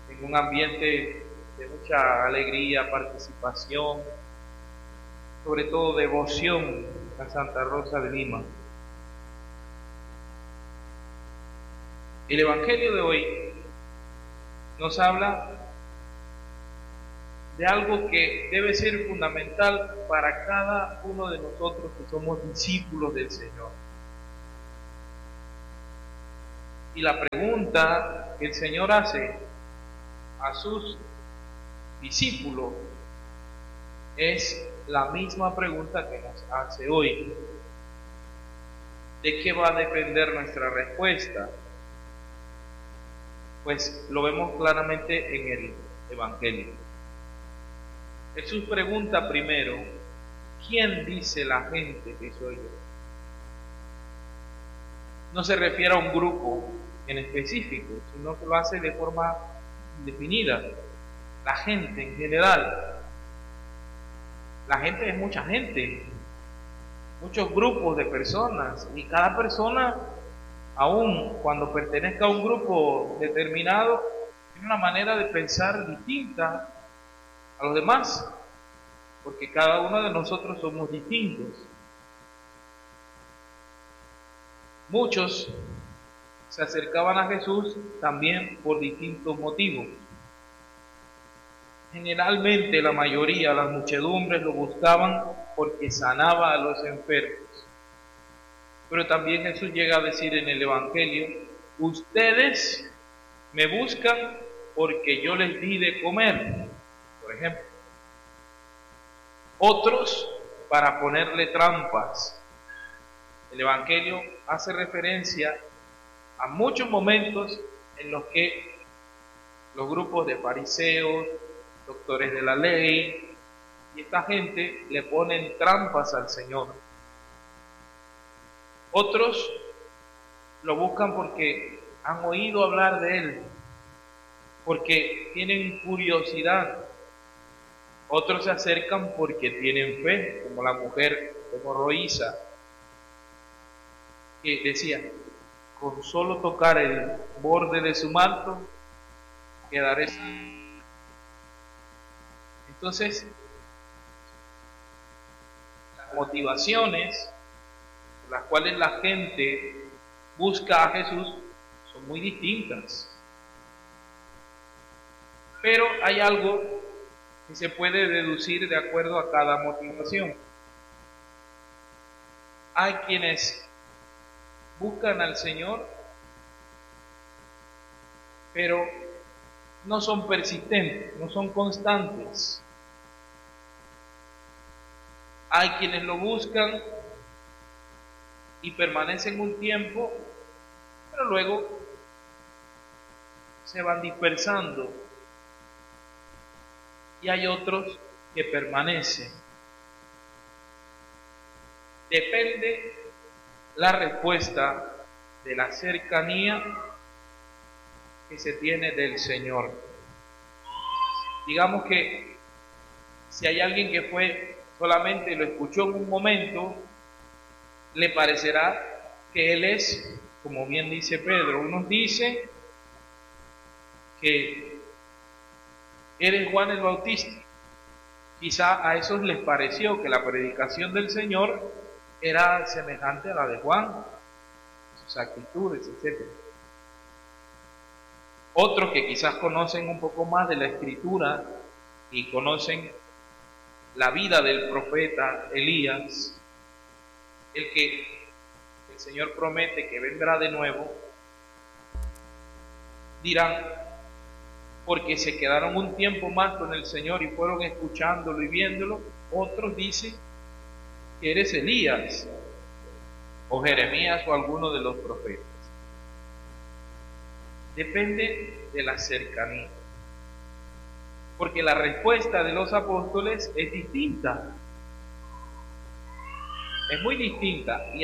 en un ambiente de mucha alegría, participación, sobre todo devoción a Santa Rosa de Lima. El Evangelio de hoy nos habla de algo que debe ser fundamental para cada uno de nosotros que somos discípulos del Señor. Y la pregunta que el Señor hace a sus discípulos es la misma pregunta que nos hace hoy. ¿De qué va a depender nuestra respuesta? Pues lo vemos claramente en el Evangelio. Jesús pregunta primero, ¿quién dice la gente que soy yo? No se refiere a un grupo en específico, sino que lo hace de forma indefinida. La gente en general. La gente es mucha gente, muchos grupos de personas, y cada persona, aun cuando pertenezca a un grupo determinado, tiene una manera de pensar distinta a los demás, porque cada uno de nosotros somos distintos. Muchos se acercaban a Jesús también por distintos motivos. Generalmente la mayoría, las muchedumbres lo buscaban porque sanaba a los enfermos. Pero también Jesús llega a decir en el Evangelio, ustedes me buscan porque yo les di de comer, por ejemplo. Otros para ponerle trampas. El Evangelio hace referencia a muchos momentos en los que los grupos de fariseos, doctores de la ley, y esta gente le ponen trampas al Señor. Otros lo buscan porque han oído hablar de Él, porque tienen curiosidad. Otros se acercan porque tienen fe, como la mujer hemorroísa, que decía, con solo tocar el borde de su manto, quedaré sano. Entonces, las motivaciones por las cuales la gente busca a Jesús son muy distintas. Pero hay algo que se puede deducir de acuerdo a cada motivación. Hay quienes buscan al Señor, pero no son persistentes, no son constantes. Hay quienes lo buscan y permanecen un tiempo, pero luego se van dispersando. Y hay otros que permanecen. Depende la respuesta de la cercanía que se tiene del Señor. Digamos que si hay alguien que fue solamente lo escuchó en un momento, le parecerá que Él es, como bien dice Pedro, unos dicen que eres Juan el Bautista. Quizá a esos les pareció que la predicación del Señor era semejante a la de Juan, sus actitudes, etc. Otros que quizás conocen un poco más de la Escritura y conocen la vida del profeta Elías, el que el Señor promete que vendrá de nuevo, dirán, porque se quedaron un tiempo más con el Señor y fueron escuchándolo y viéndolo. Otros dicen que eres Elías o Jeremías o alguno de los profetas. Depende de la cercanía, porque la respuesta de los apóstoles es distinta, es muy distinta, y